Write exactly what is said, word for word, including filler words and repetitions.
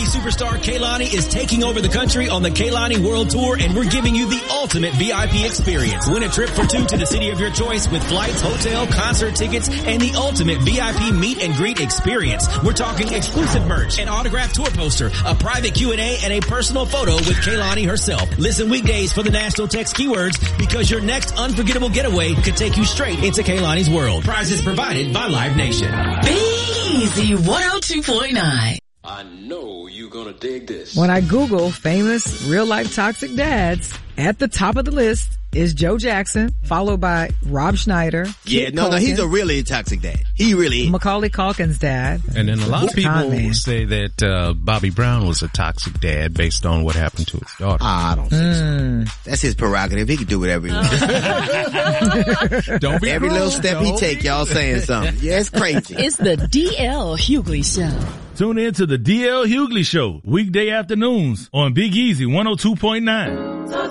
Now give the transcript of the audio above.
celebrity superstar Kehlani is taking over the country on the Kehlani World Tour, and we're giving you the ultimate V I P experience. Win a trip for two to the city of your choice with flights, hotel, concert tickets, and the ultimate V I P meet and greet experience. We're talking exclusive merch, an autographed tour poster, a private Q and A, and a personal photo with Kehlani herself. Listen weekdays for the national text keywords, because your next unforgettable getaway could take you straight into Kehlani's world. Prizes provided by Live Nation. Be Easy one oh two point nine. I know you're gonna dig this. When I Google famous real-life toxic dads, at the top of the list is Joe Jackson, followed by Rob Schneider. Yeah, Kid no, Culkin, no, he's a really toxic dad. He really is. Macaulay Culkin's dad. And then a lot of people Con say that uh Bobby Brown was a toxic dad based on what happened to his daughter. I don't think Mm. so. That's his prerogative. He can do whatever he wants. Don't be Every wrong, little step he don't take, be- y'all saying something. Yeah, it's crazy. It's the D L Hughley Show. Tune in to the D L Hughley Show, weekday afternoons on Big Easy one oh two point nine.